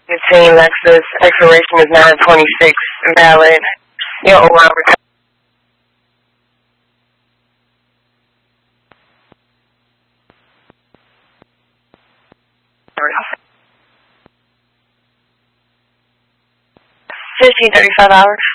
15 Lexus, expiration is 9/26, valid. Your overall return. $15.35.